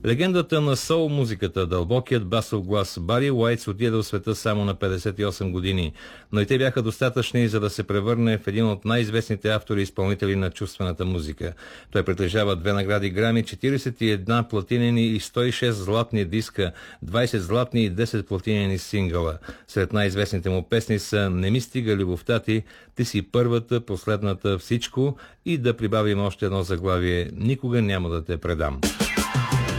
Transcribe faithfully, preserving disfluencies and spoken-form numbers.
Легендата на соул музиката, дълбокият басов глас, Бари Уайтс отиде в света само на петдесет и осем години, но и те бяха достатъчни, за да се превърне в един от най-известните автори и изпълнители на чувствената музика. Той притежава две награди Грами, четиридесет и една платинени и сто и шест златни диска, двадесет златни и десет платинени сингъла. Сред най-известните му песни са "Не ми стига любовта ти", "Ти си първата, последната", "Всичко" и да прибавим още едно заглавие "Никога няма да те предам".